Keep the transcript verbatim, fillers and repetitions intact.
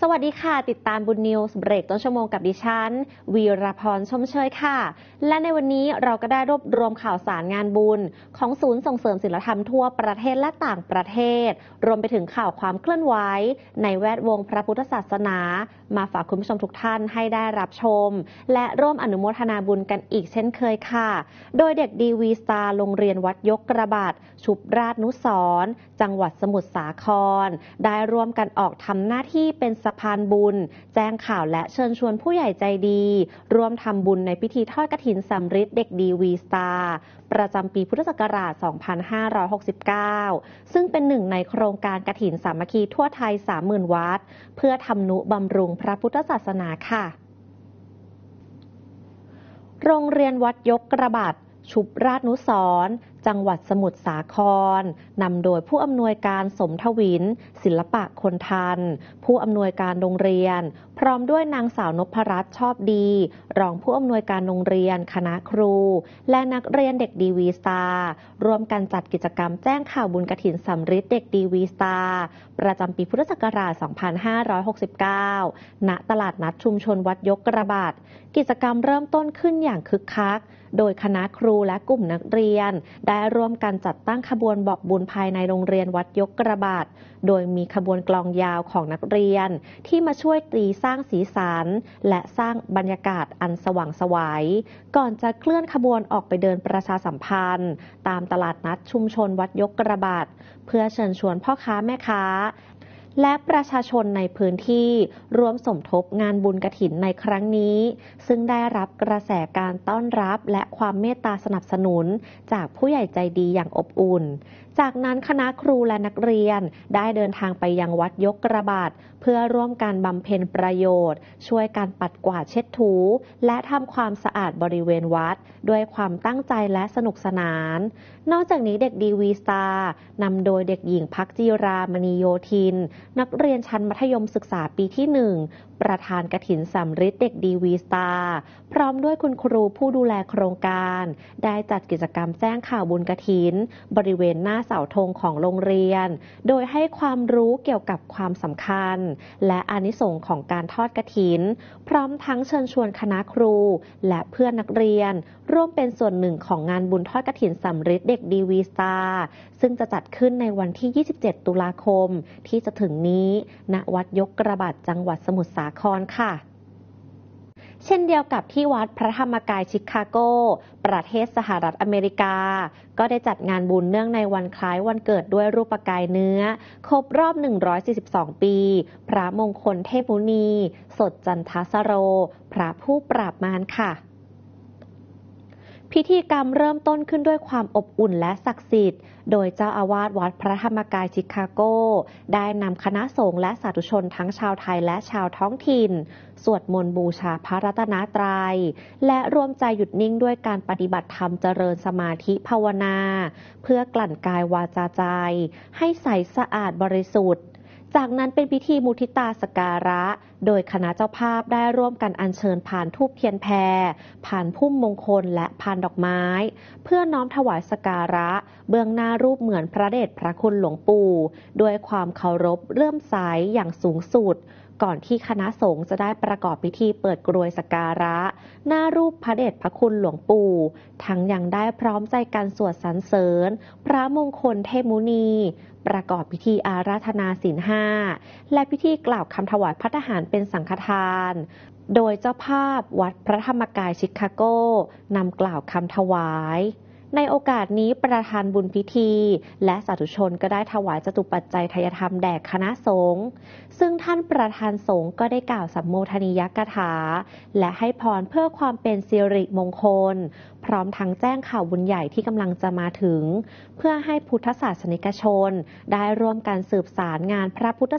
สวัสดีค่ะติดตามบุญนิวส์เบรกต้นชั่วโมงกับดิฉันวีรพรชมเชยค่ะและในวันนี้เราก็ได้รวบรวมข่าวสารงานบุญของศูนย์ส่งเสริมศิลธรรมทั่วประเทศและต่างประเทศรวมไปถึงข่าวความเคลื่อนไหวในแวดวงพระพุทธศาสนามาฝากคุณผู้ชมทุกท่านให้ได้รับชมและร่วมอนุโมทนาบุญกันอีกเช่นเคยค่ะโดยเด็กดีวีสตาร์โรงเรียนวัดยกกระบาดชุบราชนุสรณ์จังหวัดสมุทรสาครได้ร่วมกันออกทำหน้าที่เป็นสะพานบุญแจ้งข่าวและเชิญชวนผู้ใหญ่ใจดีร่วมทำบุญในพิธีทอดกฐินสำริดเด็กดีวีสตาร์ประจำปีพุทธศักราช สองพันห้าร้อยหกสิบเก้า ซึ่งเป็นหนึ่งในโครงการกฐินสามัคคีทั่วไทย สามหมื่น วัดเพื่อทำนุบำรุงพระพุทธศาสนาค่ะโรงเรียนวัดยกกระบาดชุบราชนุสรณ์จังหวัดสมุทรสาครนำโดยผู้อำนวยการสมทวินศิลปะคนทันผู้อำนวยการโรงเรียนพร้อมด้วยนางสาวนพรัตน์ชอบดีรองผู้อำนวยการโรงเรียนคณะครูและนักเรียนเด็กดีวีสตาร์ร่วมกันจัดกิจกรรมแจ้งข่าวบุญกฐินสำริดเด็กดีวีสตาร์ประจำปีพุทธศักราช สองพันห้าร้อยหกสิบเก้า ณ ตลาดนัดชุมชนวัดยกกระบาดกิจกรรมเริ่มต้นขึ้นอย่างคึกคักโดยคณะครูและกลุ่มนักเรียนได้ร่วมกันจัดตั้งขบวนบอกบุญภายในโรงเรียนวัดยกกระบาดโดยมีขบวนกลองยาวของนักเรียนที่มาช่วยตีสร้างสีสันและสร้างบรรยากาศอันสว่างไสวก่อนจะเคลื่อนขบวนออกไปเดินประชาสัมพันธ์ตามตลาดนัดชุมชนวัดยกกระบาดเพื่อเชิญชวนพ่อค้าแม่ค้าและประชาชนในพื้นที่ร่วมสมทบงานบุญกฐินในครั้งนี้ซึ่งได้รับกระแสการต้อนรับและความเมตตาสนับสนุนจากผู้ใหญ่ใจดีอย่างอบอุ่นจากนั้นคณะครูและนักเรียนได้เดินทางไปยังวัดยกกระบาดเพื่อร่วมกันบำเพ็ญประโยชน์ช่วยการปัดกวาดเช็ดถูและทำความสะอาดบริเวณวัดด้วยความตั้งใจและสนุกสนานนอกจากนี้เด็กดีวีสตาร์นำโดยเด็กหญิงพักจีรามณีโยธินนักเรียนชั้นมัธยมศึกษาปีที่หนึ่งประธานกฐินสำริดเด็กดีวีสตาร์พร้อมด้วยคุณครูผู้ดูแลโครงการได้จัดกิจกรรมแจ้งข่าวบุญกฐินบริเวณหน้าเสาธงของโรงเรียนโดยให้ความรู้เกี่ยวกับความสำคัญและอานิสงส์ของการทอดกฐินพร้อมทั้งเชิญชวนคณะครูและเพื่อนนักเรียนร่วมเป็นส่วนหนึ่งของงานบุญทอดกฐินสำริดเด็กดีวีสตาร์ซึ่งจะจัดขึ้นในวันที่ยี่สิบเจ็ดตุลาคมที่จะถึงนี้ณวัดยกกระบาดจังหวัดสมุทรสาครค่ะเช่นเดียวกับที่วัดพระธรรมกายชิคาโกประเทศสหรัฐอเมริกาก็ได้จัดงานบุญเนื่องในวันคล้ายวันเกิดด้วยรูปกายเนื้อครบรอบหนึ่งร้อยสี่สิบสองปีพระมงคลเทพมุนีสดจันทสโรพระผู้ปราบมารค่ะพิธีกรรมเริ่มต้นขึ้นด้วยความอบอุ่นและศักดิ์สิทธิ์โดยเจ้าอาวาสวัดพระธรรมกายชิคาโกได้นำคณะสงฆ์และสาธุชนทั้งชาวไทยและชาวท้องถิ่นสวดมนต์บูชาพระรัตนตรัยและรวมใจหยุดนิ่งด้วยการปฏิบัติธรรมเจริญสมาธิภาวนาเพื่อกลั่นกายวาจาใจให้ใสสะอาดบริสุทธิ์จากนั้นเป็นพิธีมุทิตาสการะโดยคณะเจ้าภาพได้ร่วมกันอัญเชิญผ่านธูปเทียนแพผ่านพุ่มมงคลและผ่านดอกไม้เพื่อน้อมถวายสการะเบื้องหน้ารูปเหมือนพระเดชพระคุณหลวงปู่ด้วยความเคารพเลื่อมใสอย่างสูงสุดก่อนที่คณะสงฆ์จะได้ประกอบพิธีเปิดกรวยสการะหน้ารูปพระเดชพระคุณหลวงปู่ทั้งยังได้พร้อมใจกันสวดสรรเสริญพระมงคลเทพมุนีประกอบพิธีอาราธนาศีลห้าและพิธีกล่าวคำถวายภัตตาหารเป็นสังฆทานโดยเจ้าภาพวัดพระธรรมกายชิคาโกนำกล่าวคำถวายในโอกาสนี้ประธานบุญพิธีและสาธุชนก็ได้ถวายจตุปัจจัยทายธรรมแด่คณะสงฆ์ซึ่งท่านประธานสงฆ์ก็ได้กล่าวสัมโมทนียกถาและให้พรเพื่อความเป็นสิริมงคลพร้อมทั้งแจ้งข่าวบุญใหญ่ที่กำลังจะมาถึงเพื่อให้พุทธศาสนิกชนได้ร่วมกันสืบสารงานพระพุทธ